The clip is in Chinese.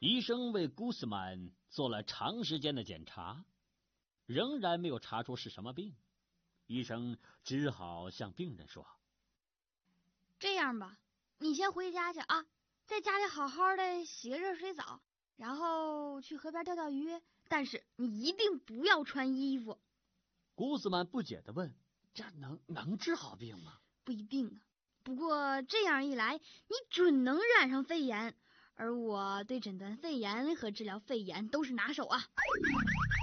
医生为古斯曼做了长时间的检查，仍然没有查出是什么病。医生只好向病人说： 这样吧，你先回家去啊，在家里好好的洗个热水澡，然后去河边钓钓鱼，但是你一定不要穿衣服。 古斯曼不解地问：这能治好病吗？ 不一定啊，不过这样一来，你准能染上肺炎，而我对诊断肺炎和治疗肺炎都是拿手啊。